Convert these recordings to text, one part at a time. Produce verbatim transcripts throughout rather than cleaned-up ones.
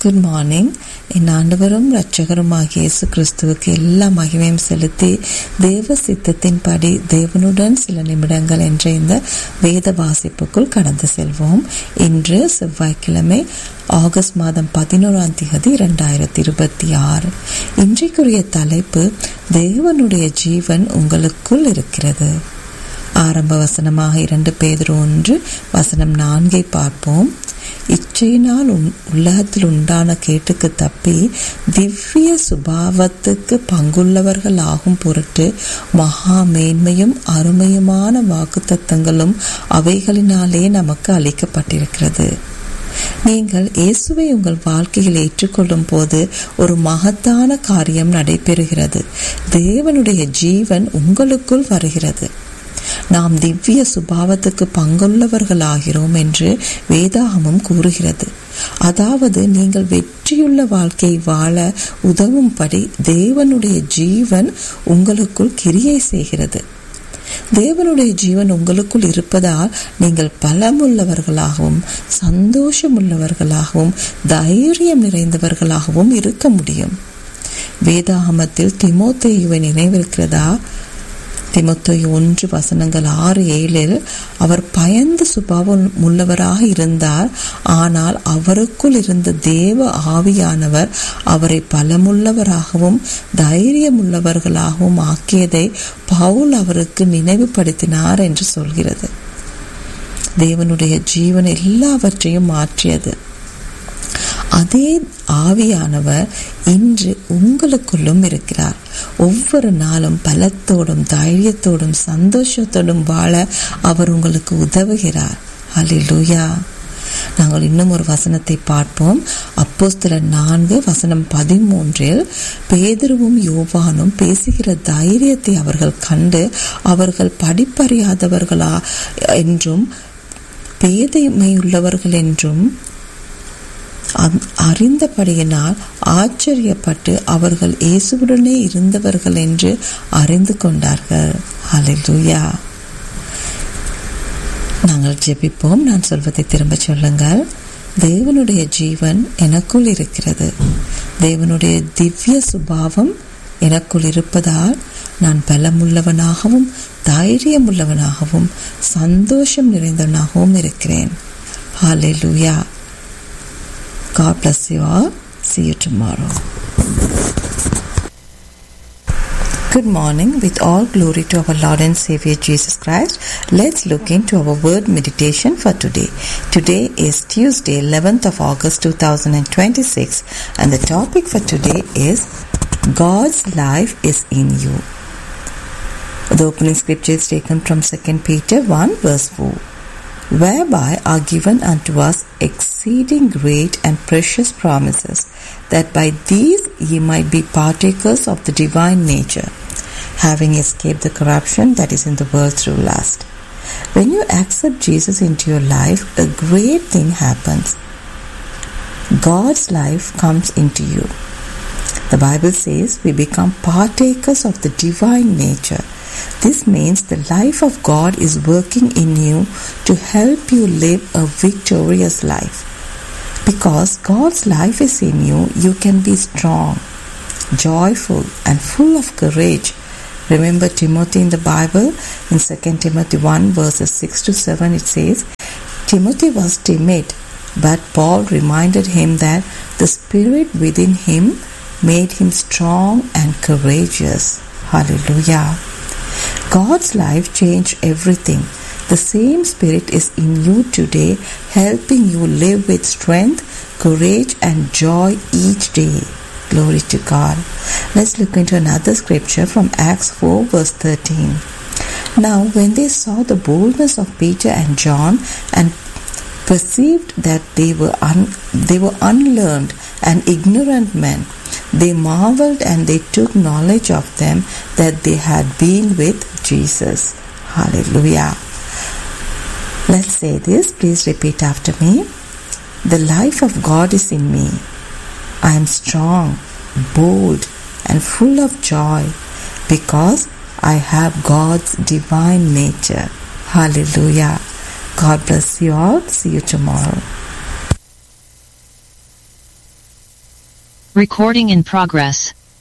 Good morning. என் ஆண்டவரும் இரட்சகருமாகிய இயேசு கிறிஸ்துவுக்கு எல்லா மகிமையும் செலுத்தி தேவ சித்தத்தின்படி தேவனுடன் சில நிமிடங்கள் என்ற இந்த வேத வாசிப்புக்குள் கடந்து செல்வோம். இன்று செவ்வாய்க்கிழமை ஆகஸ்ட் மாதம் பதினோராம் தேதி இரண்டாயிரத்தி இருபத்தி ஆறு. இன்றைக்குரிய தலைப்பு தேவனுடைய ஜீவன் உங்களுக்குள் இருக்கிறது. ஆரம்ப வசனமாக இரண்டு பேதுரு ஒன்று வசனம் நான்கை பார்ப்போம். இச்சையினால் உலகத்தில் உண்டான கேட்டுக்கு தப்பி திவ்ய சுபாவத்துக்கு பங்குள்ளவர்கள் ஆகும் பொருட்டு மகா மேன்மையும் அருமையுமான வாக்குத்தத்தங்களும் அவைகளினாலே நமக்கு அளிக்கப்பட்டிருக்கிறது. நீங்கள் இயேசுவை உங்கள் வாழ்க்கையில் ஏற்றுக்கொள்ளும் போது ஒரு மகத்தான காரியம் நடைபெறுகிறது. தேவனுடைய ஜீவன் உங்களுக்குள் வருகிறது. நாம் திவ்ய சுபாவத்துக்கு பங்குள்ளவர்களாகிறோம் என்று வேதாகமம் கூறுகிறது. அதாவது நீங்கள் வெற்றியுள்ள வாழ்க்கையை வாழ உதவும்படி தேவனுடைய ஜீவன் உங்களுக்குள் கிரியை செய்கிறது. தேவனுடைய ஜீவன் உங்களுக்குள் இருப்பதால் நீங்கள் பலமுள்ளவர்களாகவும் சந்தோஷமுள்ளவர்களாகவும் தைரியம் நிறைந்தவர்களாகவும் இருக்க முடியும். வேதாகமத்தில் தீமோத்தேயுவை நினைவிருக்கிறதா? தீமோத்தேயு ஒன்று வசனங்கள் ஆறு ஏழில் அவர் பயந்து சுபாவம் உள்ளவராக இருந்தார். ஆனால் அவருக்குள் இருந்த தேவ ஆவியானவர் அவரை பலமுள்ளவராகவும் தைரியமுள்ளவர்களாகவும் ஆக்கியதை பவுல் அவருக்கு நினைவுபடுத்தினார் என்று சொல்கிறது. தேவனுடைய ஜீவன் எல்லாவற்றையும் மாற்றியது. அதே ஆவியானவர் இன்று உங்களுக்குள்ளும் இருக்கிறார். ஒவ்வொரு நாளும் பலத்தோடும் தைரியத்தோடும் சந்தோஷத்தோடும் வாழ அவர் உங்களுக்கு உதவுகிறார். ஹல்லேலூயா. நாங்கள் இன்னும் ஒரு வசனத்தை பார்ப்போம். அப்போஸ்தலர் நான்கு வசனம் பதிமூன்றில் பேதுருவும் யோவானும் பேசுகிற தைரியத்தை அவர்கள் கண்டு அவர்கள் படிப்பறியாதவர்களா என்றும் பேதைமையுள்ளவர்கள் என்றும் அறிந்தபடியினால் ஆச்சரியப்பட்டு அவர்கள் இயேசுவுடனே இருந்தவர்கள் என்று அறிந்து கொண்டார்கள். ஹல்லேலூயா. நாங்கள் ஜெபிப்போம். நான் சொல்வதை திரும்ப சொல்லுங்கள். தேவனுடைய ஜீவன் எனக்குள் இருக்கிறது. தேவனுடைய திவ்ய சுபாவம் எனக்குள் இருப்பதால் நான் பலமுள்ளவனாகவும் தைரியமுள்ளவனாகவும் சந்தோஷம் நிறைந்தவனாகவும் இருக்கிறேன். ஹல்லேலூயா. God bless you all. See you tomorrow. Good morning. With all glory to our Lord and Savior Jesus Christ, let's look into our word meditation for today. Today is Tuesday, eleventh of August two thousand twenty-six, and the topic for today is God's life is in you. The opening scripture is taken from Second Peter one verse four. Whereby are given unto us exceeding great and precious promises, that by these ye might be partakers of the divine nature, having escaped the corruption that is in the world through lust. When you accept Jesus into your life, a great thing happens. God's life comes into you. The Bible says we become partakers of the divine nature. This means the life of God is working in you to help you live a victorious life. Because God's life is in you, you can be strong, joyful, and full of courage. Remember Timothy in the Bible? In Second Timothy one verses six to seven it says, Timothy was timid, but Paul reminded him that the spirit within him made him strong and courageous. Hallelujah. God's life changed everything. The same Spirit is in you today, helping you live with strength, courage, and joy each day. Glory to God. Let's look into another scripture from Acts four verse thirteen. Now when they saw the boldness of Peter and John and perceived that they were un- they were unlearned and ignorant men, they marveled and they took knowledge of them that they had been with Jesus. Hallelujah. Let's say this. Please repeat after me. The life of God is in me. I am strong, bold, and full of joy because I have God's divine nature. Hallelujah. God bless you all. See you tomorrow. Recording in progress.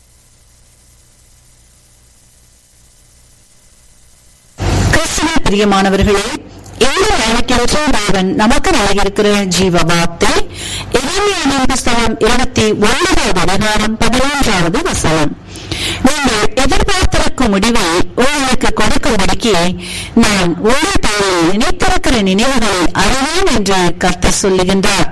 கிறிஸ்துவில் பிரியமானவர்களே, இந்த நாளுக்கென்று தேவன் நமக்கு வழங்கியிருக்கிற ஜீவ வார்த்தை எரேமியாவின் புஸ்தகம் இருபத்தி ஒன்பதாவது அதிகாரம் பதினொன்றாவது வசனம். நீங்கள் எதிர்பார்த்திருக்கும் முடிவை உங்களுக்கு கொடுக்கும்படிக்கு நான் உங்கள் பேரில் நினைத்திருக்கிற நினைவுகளை அறிவேன் என்று கர்த்தர் சொல்லுகின்றார்.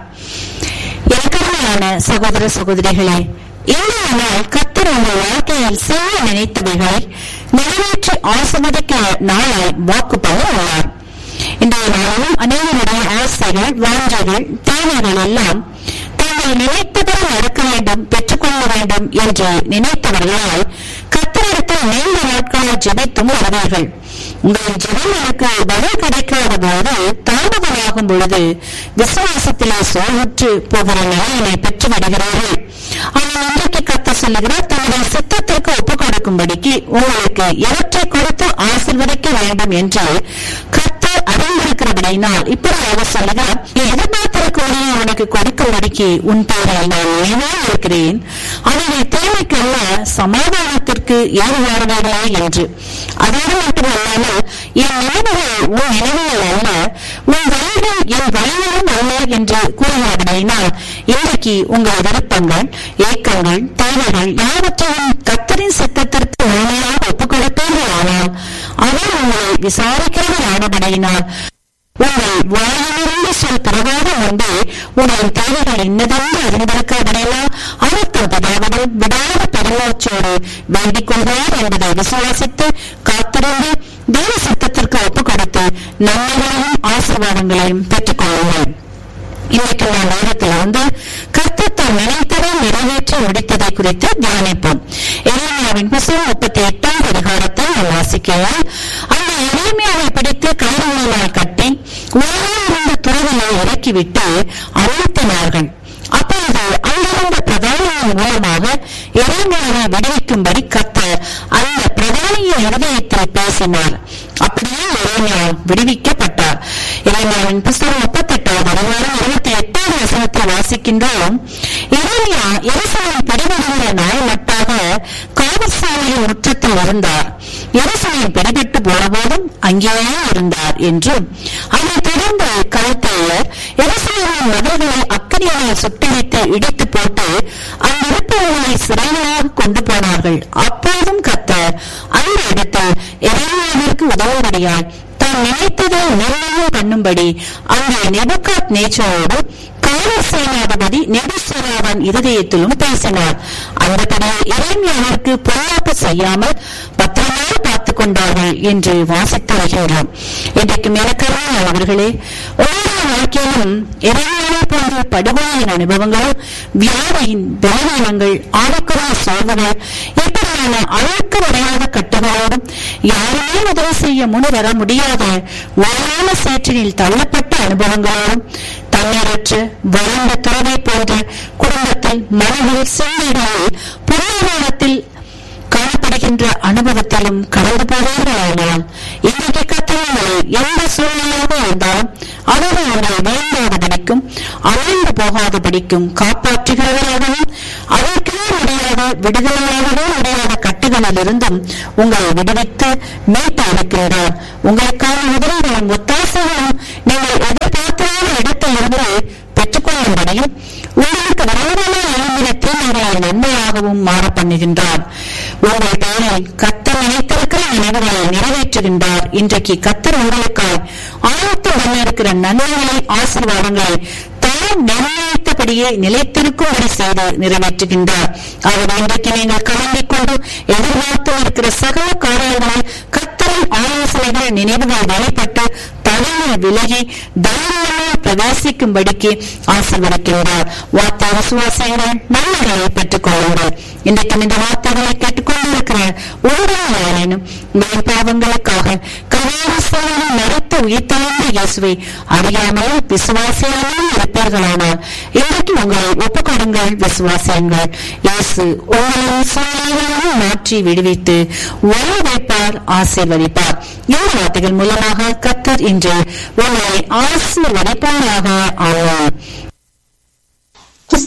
எனக்கான சகோதர சகோதரிகளே, இந்த நாள் கர்த்தர் உங்கள் வாழ்க்கையில் செய்ய நினைத்தவைகளை நிறைவேற்றி ஆசீர்வதிக்க நாளை வாக்கு பண்ண உள்ளார். இன்றைய நாளிலும் அநேகருடைய ஆசைகள், வாஞ்சைகள், தேவைகள் எல்லாம் தாங்கள் நினைத்ததை நடக்க வேண்டும், பெற்றுக்கொள்ள வேண்டும் என்று நினைத்தவர்களால் கர்த்தரிடத்தில் நீண்ட நாட்களாக ஜெபித்தும் வருவார்கள். உங்கள் ஜெபங்களுக்கு பதில் கிடைக்காத போது, தாமதமாகும் பொழுது விசுவாசத்திலே சோர்வுற்று போகிற நிலையினை பெற்று வருகிறார்கள். ஆனால் இன்றைக்கு கர்த்தர் சொல்லுகிறார், தன்னுடைய சித்தத்திற்கு ஒப்புக் கொடுக்கும்படிக்கு உங்களுக்கு எவற்றை கொடுத்து ஆசீர்வதிக்க வேண்டும் என்று கர்த்தர் அறிந்திருக்கிறபடியினால் இப்படியாக சொல்லுகிறார், எதிர்பார்த்திருக்கூடிய உனக்கு கொடுக்கும்படிக்கு உன் பேரை நான் நினைவாக இருக்கிறேன், அவருடைய தேவைக்கல்ல சமாதானத்திற்கு ஏறுவார்களே என்று. அதோடு மட்டுமல்லாமல் என் நினைவுகள் உன் நினைவுகள் அல்ல, உன் வழிகள் என் வழிகளும் அல்ல என்று கூறுகிறபடியினால் இன்றைக்கு உங்கள் விருப்பங்கள், ஏக்கங்கள், தேவைகள் யாவற்றையும் கர்த்தரின் சித்தத்திற்கு உண்மையாக ஒப்புக் கொடுப்பீர்கள். ஆனால் அவர் உங்களை விசாரிக்கிறது ஆனபடியினால் உங்கள் வாயிலிருந்து சொல் பிரகாரம் வந்து உங்கள் தேவைகள் இன்னதென்று அறிந்திருக்கிறபடியெல்லாம் அவர் தகுதியாவது விடாத பெருமூச்சோடு வேண்டிக் கொள்வார் என்பதை விசுவாசித்து காத்திருந்து தேவ சித்தத்திற்கு ஒப்புக் கொடுத்து நன்மைகளையும் ஆசீர்வாதங்களையும் பெற்றுக் கொள்ளுங்கள். இன்றைக்கு நான் நேரத்தில் வந்து கர்த்தர் தாம் நினைத்ததை நிறைவேற்றி முடித்ததை குறித்து தியானிப்போம். எரேமியாவின் புஸ்தகம் முப்பத்தி எட்டாம் அதிகாரத்தை நான் வாசிக்கிறேன். அந்த எரேமியாவை பிடித்து கயிறுகளினால் கட்டி உலகிலிருந்து துறவிலை இறக்கிவிட்டு அழுத்தினார்கள். அப்பொழுது அங்கிருந்த பிரதானியின் மூலமாக எரேமியாவை விடுவிக்கும்படி கர்த்தர் அந்த பிரதானியின் இருதயத்தில் பேசினார். அப்படியே எரேமியா விடுவிக்கப்பட்டார். எரேமியாவின் புஸ்தகம் முப்பத்தி எட்டாவது அதிகாரம் இருபத்தி எட்டாவது வசனத்தை வாசிக்கின்றோம். எரேமியா எருசலேம் பிடிபடுகிற நாள் மட்டாக காவற்சாலையின் முற்றத்தில் இருந்தார். எருசலேம் பிடிபட்டு போனபோதும் அங்கேயே இருந்தார் என்றும், அதைத் தொடர்ந்து கல்தேயர் எருசலேமின் மதில்களை அக்கினியால் சுட்டெரித்து இடித்து போட்டு அங்கிருப்பவர்களை சிறைகளாக கொண்டு போனார்கள். அப்போதும் கர்த்தர் அந்த இடத்தில் எரேமியாவிற்கு உதவும்படியாய் தான் நினைத்ததை நிர்ணயம் பண்ணும்படி அங்கே நேபுகாத் நேச்சாரோடு காவல் சேனாதிபதி நெபுசராதான் இருதயத்திலும் பேசினார். அந்தபடியே எரேமியாவிற்கு பொல்லாப்பு செய்யாமல் பத்திரமாக பார்த்துக் கொண்டார்கள் என்று வாசித்து வருகின்றோம். இன்றைக்கு மேலக்கரான அவர்களே, ஒவ்வொரு வாழ்க்கையிலும் எரேமியாவை போன்ற படுகொலையின் அனுபவங்களும், வியாதியின் பலவீனங்கள், ஆழக்குறை சோதனைகள், இப்படியான அழுக்க முடியாத கட்டுகளோடும் யாருமே உதவி செய்ய முன் வர முடியாத ஓரான சேற்றினில் தள்ளப்பட்ட அனுபவங்களோடும், தண்ணீரற்ற வளர்ந்த துறவை போன்ற குடும்பத்தில் மனதில் சிந்தைகளில் பொருளாதாரத்தில் காணப்படுகின்ற அனுபவத்திலும் கடந்து போவார்களானால் இன்றைக்கு கத்தவங்களை எந்த சூழ்நிலையாக இருந்தாலும் அதோடு அவர்கள் வேண்டாதபடிக்கும் அழிந்து போகாதபடிக்கும் காப்பாற்றுகிறவர்களாகவும் அதற்கே முடியாத விடுதலையாகவே முடியாத கட்டுகளில் இருந்தும் உங்களை விடுவித்து மீட்டு அளிக்கின்றார். உங்களுக்கான உதவிகளும் ஒத்தாசைகளும் நீங்கள் எதிர்பார்த்தாத இடத்தில் இருந்து பெற்றுக்கொள்ளும்படியும் உங்களுக்கு விரோதமாக எழுந்தின தீமைகளை நன்மையாகவும் மாற பண்ணுகின்றார். உங்கள் பேரில் கர்த்தர் நினைத்திருக்கிற நினைவுகளை நிறைவேற்றுகின்றார். இன்றைக்கு கர்த்தர் உங்களுக்காய் ஆயத்துடன் இருக்கிற நன்மைகளை, ஆசீர்வாதங்களை தான் நிர்ணயித்தபடியே நிலைத்திருக்கும்படி செய்து நிறைவேற்றுகின்றார். அவர் இன்றைக்கு நீங்கள் கலங்கிக் கொண்டு எதிர்பார்த்து இருக்கிற சகல காரியங்களை கர்த்தரின் ஆலோசனைகள், நினைவுகள் வெளிப்பட்டு தலையில் விலகி தைரியமாக பிரவேசிக்கும்படிக்கு ஆசீர்வதிக்கின்றார். வார்த்தை விசுவாசங்கள் நன்மைகளை பெற்றுக் கொள்ளுங்கள். இன்றைக்கு இந்த வார்த்தைகளை கேட்டுக்கொண்டிருக்கிற ஒவ்வொரு உங்கள் பாவங்களுக்காக கருணை மறைத்த உயிர்த்தெழுந்த இயேசுவை அறியாமல் விசுவாசியாமல் இருப்பீர்களானால் இன்றைக்கு உங்களை ஒப்புக்கொடுங்கள், விசுவாசியுங்கள். இயேசு உங்களின் சூழ்நிலைகளையும் மாற்றி விடுவித்து வாழ வைப்பார், ஆசீர்வதிப்பார். இந்த வார்த்தைகள் மூலமாக கர்த்தர் இன்று உங்களை ஆசீர்வதிப்பாராக. ஆமென். கிறிஸ்துவுக்குள்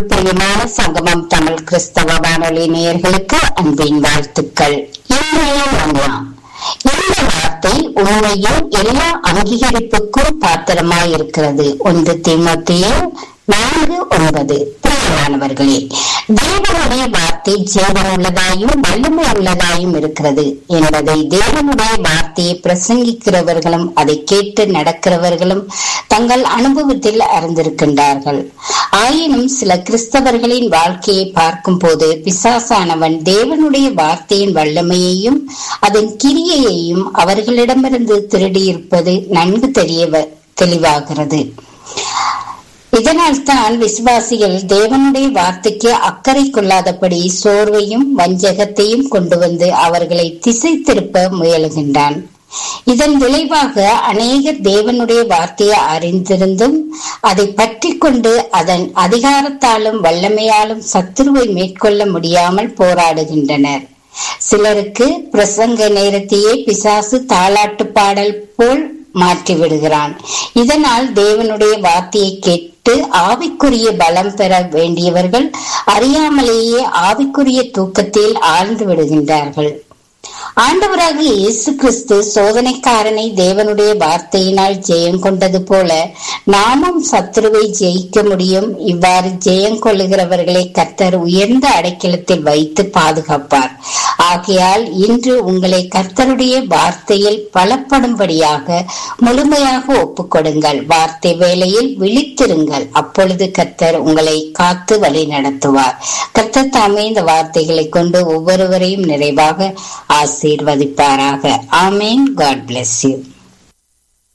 கிறிஸ்துவுக்குள் பிரியமான சங்கமம் தமிழ் கிறிஸ்தவ வானொலி நேயர்களுக்கு அன்பின் வாழ்த்துக்கள். இன்றைய மன்னா. இந்த வார்த்தை உண்மையும் எல்லா அங்கீகரிப்புக்கும் பாத்திரமாயிருக்கிறது. ஒன்று தீமோத்தேயு நான்கு ஒன்பது. பிரியமானவர்களே, தேவனுடைய வார்த்தை ஜீவனுள்ளதாயும் வல்லமை உள்ளதாயும் இருக்கிறது என்பதை தேவனுடைய வார்த்தையை பிரசங்கிக்கிறவர்களும் அதை கேட்டு நடக்கிறவர்களும் தங்கள் அனுபவத்தில் அறிந்திருக்கின்றார்கள். ஆயினும் சில கிறிஸ்தவர்களின் வாழ்க்கையை பார்க்கும் போது பிசாசானவன் தேவனுடைய வார்த்தையின் வல்லமையையும் அதன் கிரியையையும் அவர்களிடமிருந்து திருடியிருப்பது நன்கு தெரிய தெளிவாகிறது. இதனால் தான் விசுவாசிகள் தேவனுடைய வார்த்தைக்கு அக்கறை கொள்ளாதபடி சோர்வையும் வஞ்சகத்தையும் கொண்டு வந்து அவர்களை திசை திருப்ப முயலுகின்றான். இதன் விளைவாக அநேகர் தேவனுடைய வார்த்தையை அறிந்திருந்தும் அதை பற்றி கொண்டு அதன் அதிகாரத்தாலும் வல்லமையாலும் சத்துருவை மேற்கொள்ள முடியாமல் போராடுகின்றனர். சிலருக்கு பிரசங்க நேரத்தையே பிசாசு தாலாட்டு பாடல் போல் மாற்றி விடுகிறான். இதனால் தேவனுடைய வார்த்தையை கேட்டு ஆவிக்குரிய பலம் பெற வேண்டியவர்கள் அறியாமலேயே ஆவிக்குரிய தூக்கத்தில் ஆழ்ந்து விடுகின்றார்கள். ஆண்டவராக இயேசு கிறிஸ்து சோதனைக்காரனை தேவனுடைய வார்த்தையினால் ஜெயம் கொண்டது போல நாமும் சத்துருவை ஜெயிக்க முடியும். இவ்வாறு ஜெயம் கொள்ளுகிறவர்களை கர்த்தர் உயர்ந்த அடைக்கலத்தில் வைத்து பாதுகாப்பார். ஆகையால் இன்று உங்களை கர்த்தருடைய வார்த்தையில் பலப்படும்படியாக முழுமையாக ஒப்புக்கொடுங்கள். வார்த்தை வேளையில் விழித்திருங்கள். அப்பொழுது கர்த்தர் உங்களை காத்து வழி நடத்துவார். கர்த்தர் தாமே இந்த வார்த்தைகளை கொண்டு ஒவ்வொருவரையும் நிறைவாக ஆசீர்வதிப்பாராக. ஆமேன். God bless you.